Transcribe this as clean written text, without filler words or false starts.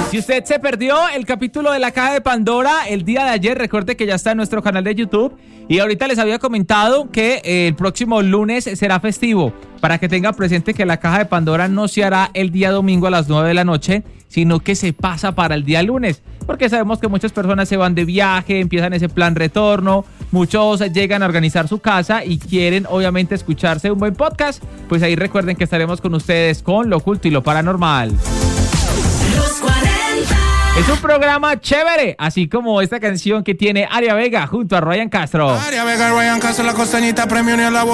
Si usted se perdió el capítulo de la Caja de Pandora el día de ayer, recuerde que ya está en nuestro canal de YouTube. Y ahorita les había comentado que el próximo lunes será festivo. Para que tengan presente que la Caja de Pandora no se hará el día domingo a las 9 de la noche, sino que se pasa para el día lunes. Porque sabemos que muchas personas se van de viaje, empiezan ese plan retorno. Muchos llegan a organizar su casa y quieren obviamente escucharse un buen podcast. Pues ahí recuerden que estaremos con ustedes con lo oculto y lo paranormal. Los 40. Es un programa chévere, así como esta canción que tiene Aria Vega junto a Ryan Castro. Aria Vega, Ryan Castro, la costeñita, premio ni a la voz.